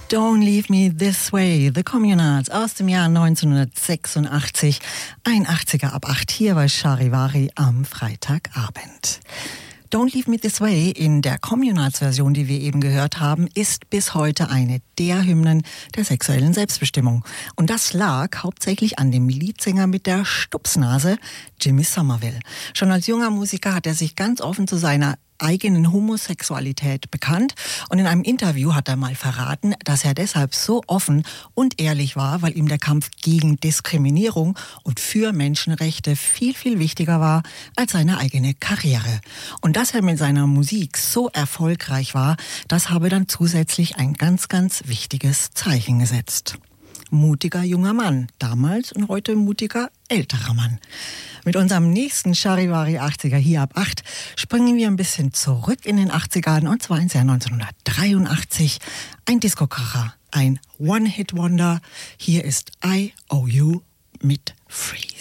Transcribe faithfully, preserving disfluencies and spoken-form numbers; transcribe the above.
Don't Leave Me This Way, The Communards aus dem Jahr neunzehnhundertsechsundachtzig, ein achtziger ab acht hier bei Charivari am Freitagabend. Don't Leave Me This Way in der Communards-Version, die wir eben gehört haben, ist bis heute eine der Hymnen der sexuellen Selbstbestimmung. Und das lag hauptsächlich an dem Leadsänger mit der Stupsnase, Jimmy Somerville. Schon als junger Musiker hat er sich ganz offen zu seiner eigenen Homosexualität bekannt und in einem Interview hat er mal verraten, dass er deshalb so offen und ehrlich war, weil ihm der Kampf gegen Diskriminierung und für Menschenrechte viel, viel wichtiger war als seine eigene Karriere. Und dass er mit seiner Musik so erfolgreich war, das habe dann zusätzlich ein ganz, ganz wichtiges Zeichen gesetzt. Mutiger junger Mann, damals und heute mutiger älterer Mann. Mit unserem nächsten Charivari achtziger hier ab acht springen wir ein bisschen zurück in den achtzigern und zwar ins Jahr neunzehnhundertdreiundachtzig. Ein Disco-Kracher, ein One-Hit-Wonder. Hier ist I O U mit Freeze.